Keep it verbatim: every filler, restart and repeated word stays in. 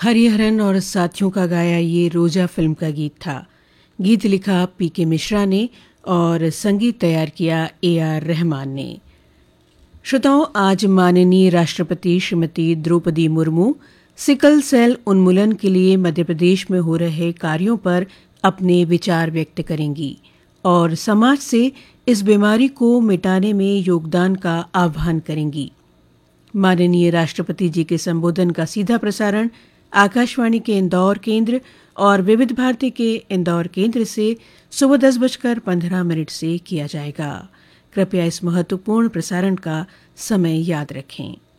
हरिहरन और साथियों का गाया ये रोजा फिल्म का गीत था। गीत लिखा पी के मिश्रा ने और संगीत तैयार किया ए आर रहमान ने। श्रोताओं, आज माननीय राष्ट्रपति श्रीमती द्रौपदी मुर्मू सिकल सेल उन्मूलन के लिए मध्य प्रदेश में हो रहे कार्यों पर अपने विचार व्यक्त करेंगी और समाज से इस बीमारी को मिटाने में योगदान का आह्वान करेंगी। माननीय राष्ट्रपति जी के संबोधन का सीधा प्रसारण आकाशवाणी के इंदौर केंद्र और विविध भारती के इंदौर केंद्र से सुबह दस बजकर पंद्रह मिनट से किया जाएगा। कृपया इस महत्वपूर्ण प्रसारण का समय याद रखें।